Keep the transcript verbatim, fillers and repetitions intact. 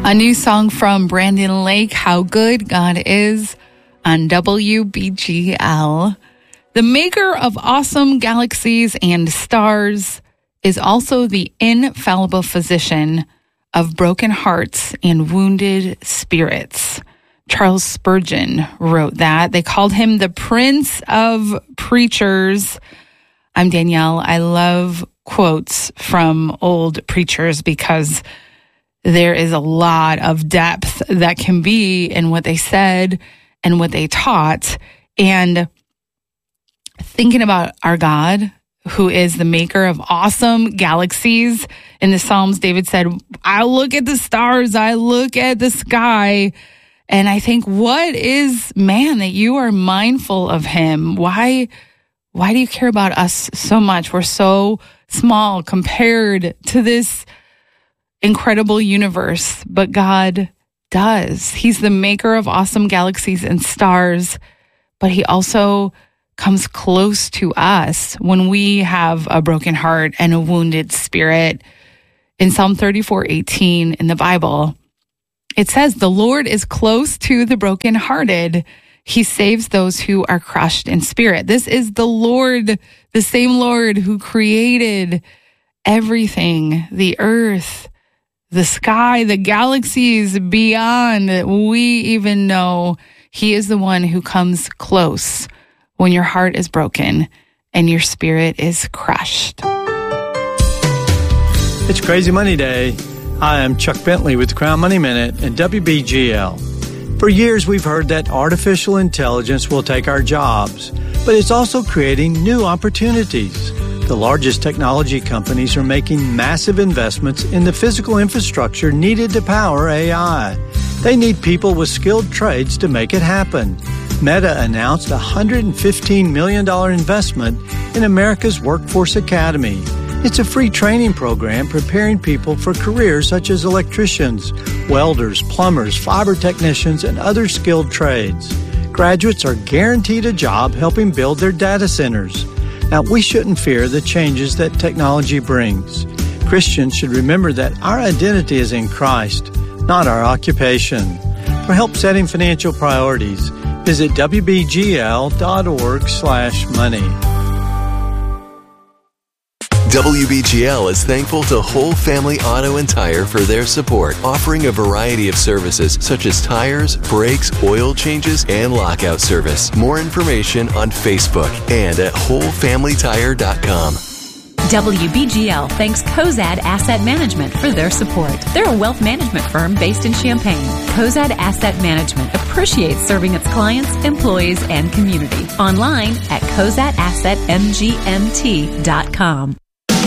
A new song from Brandon Lake, How Good God Is, on W B G L. The maker of awesome galaxies and stars is also the infallible physician of broken hearts and wounded spirits. Charles Spurgeon wrote that. They called him the Prince of Preachers. I'm Danielle. I love quotes from old preachers because there is a lot of depth that can be in what they said and what they taught. And thinking about our God, who is the maker of awesome galaxies. In the Psalms, David said, I look at the stars, I look at the sky, and I think, what is man that you are mindful of him? Why, why do you care about us so much? We're so small compared to this incredible universe, but God does. He's the maker of awesome galaxies and stars, but he also comes close to us when we have a broken heart and a wounded spirit. In Psalm thirty-four eighteen in the Bible, it says, the Lord is close to the brokenhearted. He saves those who are crushed in spirit. This is the Lord, the same Lord who created everything, the earth, the sky, the galaxies beyond we even know. He is the one who comes close when your heart is broken and your spirit is crushed. It's Crazy Money Day. Hi, I'm Chuck Bentley with the Crown Money Minute and W B G L. For years, we've heard that artificial intelligence will take our jobs, but it's also creating new opportunities. The largest technology companies are making massive investments in the physical infrastructure needed to power A I. They need people with skilled trades to make it happen. Meta announced a one hundred fifteen million dollars investment in America's Workforce Academy. It's a free training program preparing people for careers such as electricians, welders, plumbers, fiber technicians, and other skilled trades. Graduates are guaranteed a job helping build their data centers. Now, we shouldn't fear the changes that technology brings. Christians should remember that our identity is in Christ, not our occupation. For help setting financial priorities, visit W B G L dot org slash money. W B G L is thankful to Whole Family Auto and Tire for their support, offering a variety of services such as tires, brakes, oil changes, and lockout service. More information on Facebook and at whole family tire dot com. W B G L thanks Cozad Asset Management for their support. They're a wealth management firm based in Champaign. Cozad Asset Management appreciates serving its clients, employees, and community. Online at cozad asset m g m t dot com.